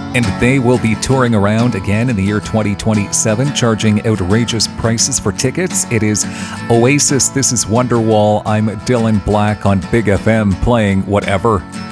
And they will be touring around again in the year 2027, charging outrageous prices for tickets. It is Oasis, this is Wonderwall. I'm Dylan Black on Big FM playing whatever.